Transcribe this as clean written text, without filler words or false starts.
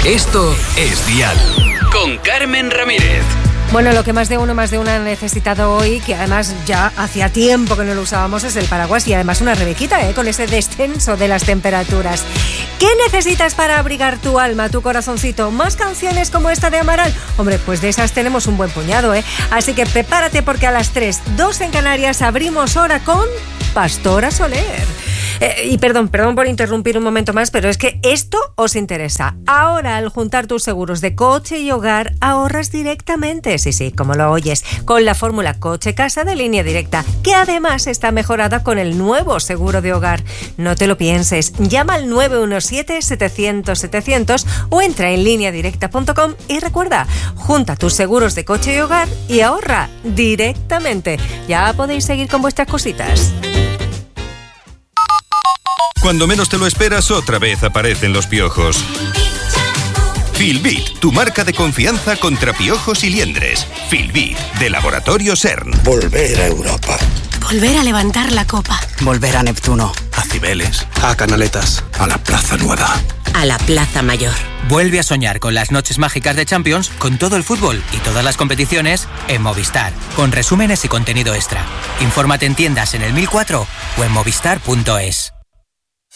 Esto es Dial. Con Carmen Ramírez. Bueno, lo que más de una ha necesitado hoy, que además ya hacía tiempo que no lo usábamos, es el paraguas y además una rebequita, con ese descenso de las temperaturas. ¿Qué necesitas para abrigar tu alma, tu corazoncito? ¿Más canciones como esta de Amaral? Hombre, pues de esas tenemos un buen puñado, Así que prepárate porque a las 3:02 en Canarias abrimos hora con Pastora Soler. Y perdón por interrumpir un momento más, pero es que esto os interesa. Ahora, al juntar tus seguros de coche y hogar, ahorras directamente, sí, como lo oyes, con la fórmula coche-casa de Línea Directa, que además está mejorada con el nuevo seguro de hogar. No te lo pienses, llama al 917-700-700 o entra en lineadirecta.com y recuerda, junta tus seguros de coche y hogar y ahorra directamente. Ya podéis seguir con vuestras cositas. Cuando menos te lo esperas, otra vez aparecen los piojos. Filbit, tu marca de confianza contra piojos y liendres. Filbit, de Laboratorio CERN. Volver a Europa. Volver a levantar la copa. Volver a Neptuno. A Cibeles. A Canaletas. A la Plaza Nueva. A la Plaza Mayor. Vuelve a soñar con las noches mágicas de Champions, con todo el fútbol y todas las competiciones en Movistar, con resúmenes y contenido extra. Infórmate en tiendas en el 1004 o en movistar.es.